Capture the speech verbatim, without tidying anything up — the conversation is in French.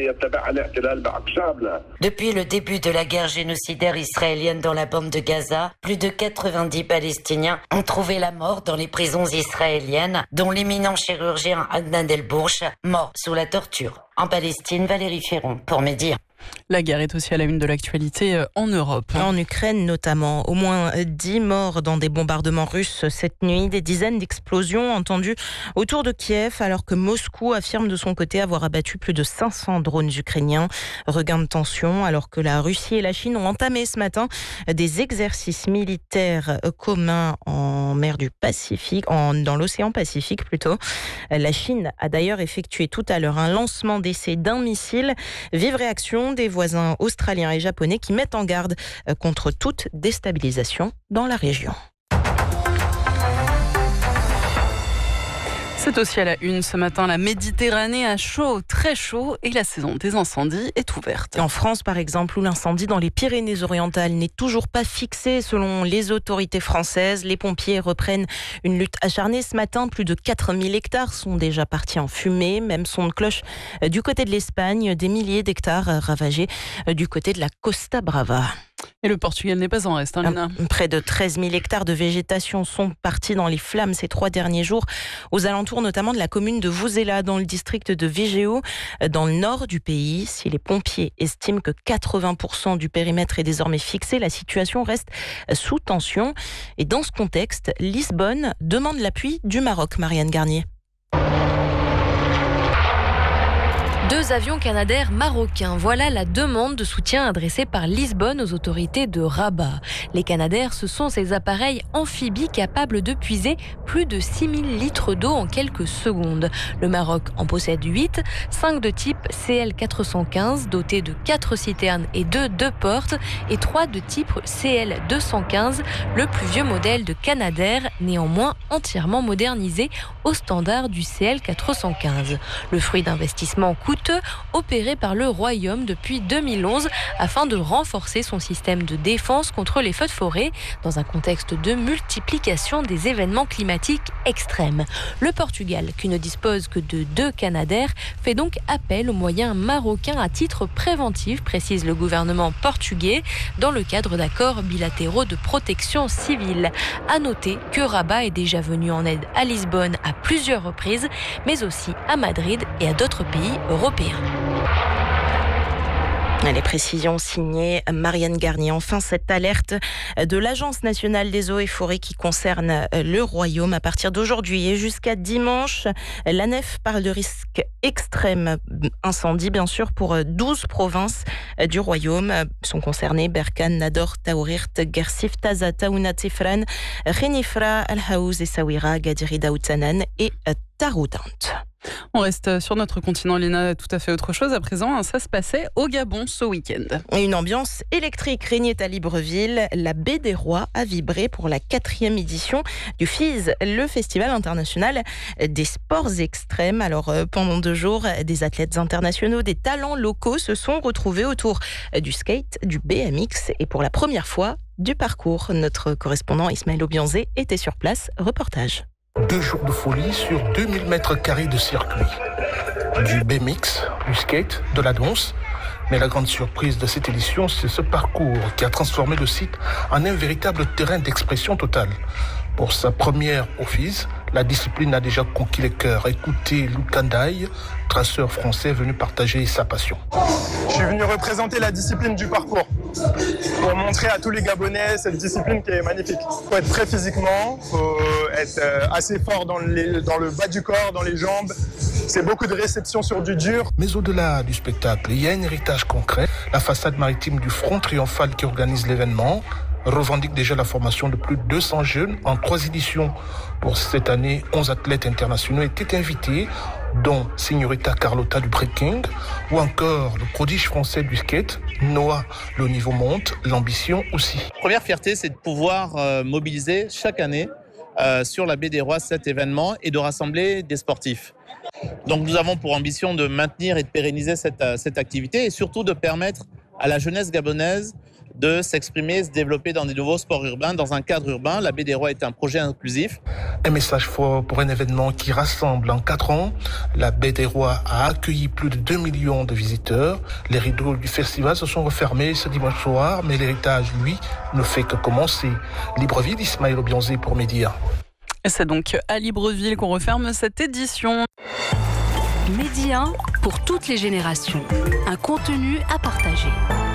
Depuis le début de la guerre génocidaire israélienne dans la bande de Gaza, plus de quatre-vingt-dix Palestiniens ont trouvé la mort dans les prisons israéliennes, dont l'éminent chirurgien Adnan El-Bourch, mort sous la torture. En Palestine, Valérie Ferron pour Média. La guerre est aussi à la une de l'actualité en Europe. En Ukraine notamment, au moins dix morts dans des bombardements russes cette nuit, des dizaines d'explosions entendues autour de Kiev alors que Moscou affirme de son côté avoir abattu plus de cinq cents drones ukrainiens. Regain de tension alors que la Russie et la Chine ont entamé ce matin des exercices militaires communs en mer du Pacifique, en, dans l'océan Pacifique plutôt. La Chine a d'ailleurs effectué tout à l'heure un lancement d'essai d'un missile. Vive réaction des voisins australiens et japonais qui mettent en garde contre toute déstabilisation dans la région. C'est aussi à la une ce matin, la Méditerranée a chaud, très chaud, et la saison des incendies est ouverte. En France, par exemple, où l'incendie dans les Pyrénées-Orientales n'est toujours pas fixé selon les autorités françaises, les pompiers reprennent une lutte acharnée. Ce matin, plus de quatre mille hectares sont déjà partis en fumée. Même son de cloche du côté de l'Espagne, des milliers d'hectares ravagés du côté de la Costa Brava. Et le Portugal n'est pas en reste, hein, Lina. Près de treize mille hectares de végétation sont partis dans les flammes ces trois derniers jours, aux alentours notamment de la commune de Vozela, dans le district de Viseu, dans le nord du pays. Si les pompiers estiment que quatre-vingts pour cent du périmètre est désormais fixé, la situation reste sous tension. Et dans ce contexte, Lisbonne demande l'appui du Maroc, Marianne Garnier. Deux avions canadair marocains. Voilà la demande de soutien adressée par Lisbonne aux autorités de Rabat. Les canadair, ce sont ces appareils amphibies capables de puiser plus de six mille litres d'eau en quelques secondes. Le Maroc en possède huit, cinq de type C L quatre cent quinze, dotés de quatre citernes et deux deux portes, et trois de type C L deux cent quinze, le plus vieux modèle de canadair, néanmoins entièrement modernisé au standard du C L quatre cent quinze. Le fruit d'investissements coûteux opéré par le Royaume depuis deux mille onze afin de renforcer son système de défense contre les feux de forêt dans un contexte de multiplication des événements climatiques extrêmes. Le Portugal, qui ne dispose que de deux canadair, fait donc appel aux moyens marocains à titre préventif, précise le gouvernement portugais, dans le cadre d'accords bilatéraux de protection civile. À noter que Rabat est déjà venu en aide à Lisbonne à plusieurs reprises, mais aussi à Madrid et à d'autres pays européens. Les précisions signées Marianne Garnier. Enfin, cette alerte de l'Agence nationale des eaux et forêts qui concerne le Royaume. À partir d'aujourd'hui et jusqu'à dimanche, l'A N E F parle de risque extrême incendie, bien sûr, pour douze provinces du Royaume. Sont concernées Berkane, Nador, Taourirt, Gersif, Taza, Taouna, Tifran, Renifra, Al-Haouz, Essaouira, Gadiri, Daoutanan et Taroudant. On reste sur notre continent, Lina, tout à fait autre chose à présent. Ça se passait au Gabon ce week-end. Une ambiance électrique régnait à Libreville. La Baie des Rois a vibré pour la quatrième édition du F I S, le Festival international des sports extrêmes. Alors, pendant deux jours, des athlètes internationaux, des talents locaux se sont retrouvés autour du skate, du B M X et pour la première fois, du parcours. Notre correspondant Ismaël Obianzé était sur place. Reportage. Deux jours de folie sur deux mille mètres carrés de circuit. Du B M X, du skate, de la danse. Mais la grande surprise de cette édition, c'est ce parcours qui a transformé le site en un véritable terrain d'expression totale. Pour sa première au F I S, la discipline a déjà conquis les cœurs. Écoutez Lou Kandaï, traceur français venu partager sa passion. Je suis venu représenter la discipline du parcours pour montrer à tous les Gabonais cette discipline qui est magnifique. Il faut être prêt physiquement, il faut être assez fort dans, les, dans le bas du corps, dans les jambes. C'est beaucoup de réception sur du dur. Mais au-delà du spectacle, il y a un héritage concret. La façade maritime du Front Triomphal qui organise l'événement revendique déjà la formation de plus de deux cents jeunes en trois éditions. Pour cette année, onze athlètes internationaux étaient invités, dont Signorita Carlotta du breaking ou encore le prodige français du skate, Noah. Le niveau monte, l'ambition aussi. Première fierté, c'est de pouvoir euh, mobiliser chaque année euh, sur la Baie des Rois cet événement et de rassembler des sportifs. Donc nous avons pour ambition de maintenir et de pérenniser cette, cette activité et surtout de permettre à la jeunesse gabonaise de s'exprimer, se développer dans des nouveaux sports urbains, dans un cadre urbain. La Baie des Rois est un projet inclusif. Un message fort pour un événement qui rassemble en quatre ans. La Baie des Rois a accueilli plus de deux millions de visiteurs. Les rideaux du festival se sont refermés ce dimanche soir, mais l'héritage, lui, ne fait que commencer. Libreville, Ismaël Obianzé pour Média. Et c'est donc à Libreville qu'on referme cette édition. Média pour toutes les générations. Un contenu à partager.